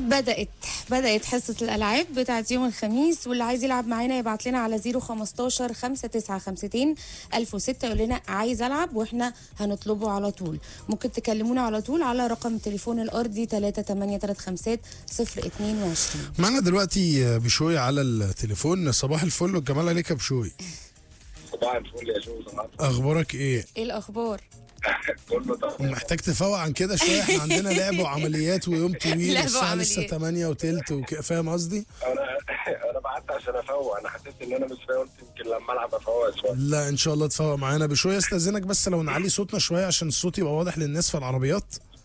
بدأت حصة الألعاب بتاعت يوم الخميس، واللي عايز يلعب معانا يبعت لنا على 015 5952 1006 يقول لنا عايز ألعب، وإحنا هنطلبه على طول. ممكن تكلمونا على طول على رقم التليفون الأرضي 3835 022. معنا دلوقتي بشوي على التليفون. صباح الفل والجمال عليك يا بشوي. صباح الفل يا جو. اخبارك ايه؟ إيه الأخبار؟ كله تمام. محتاج تفوق عن كده شويه، احنا عندنا لعب وعمليات ويوم طويل لعب والساعه لسه وعمليات. 8 وتلت فاهم قصدي؟ انا بعت عشان افوق، انا حسيت ان انا مش فاهم، قلت يمكن لما العب افوق شويه. لا ان شاء الله تفوق معانا بشويه. استاذنك بس لو نعلي صوتنا شويه عشان الصوت يبقى واضح للناس في العربيات.